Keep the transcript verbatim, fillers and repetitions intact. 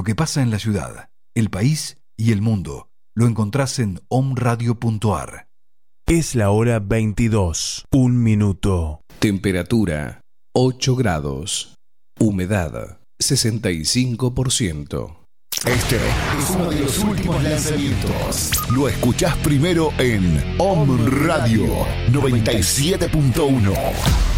Lo que pasa en la ciudad, el país y el mundo lo encontrás en omradio punto ar. Es la hora veintidós, un minuto. Temperatura ocho grados. Humedad sesenta y cinco por ciento. Este es uno de los últimos lanzamientos. Lo escuchás primero en Om Radio noventa y siete punto uno.